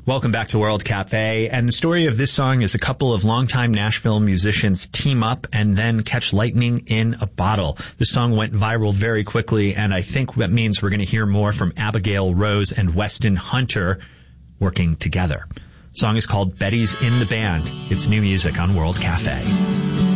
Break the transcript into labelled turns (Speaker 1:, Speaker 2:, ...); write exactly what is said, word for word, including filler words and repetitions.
Speaker 1: Welcome back to World Cafe. And the story of this song is a couple of longtime Nashville musicians team up and then catch lightning in a bottle. This song went viral very quickly, and I think that means we're going to hear more from Abigail Rose and Weston Hunter working together. The song is called Betty's in the Band. It's new music on World Cafe.